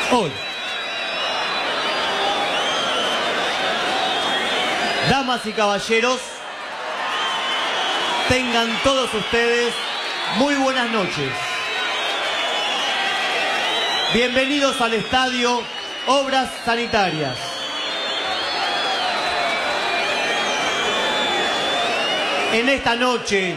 hoy. Damas y caballeros, tengan todos ustedes muy buenas noches. Bienvenidos al estadio Obras Sanitarias. En esta noche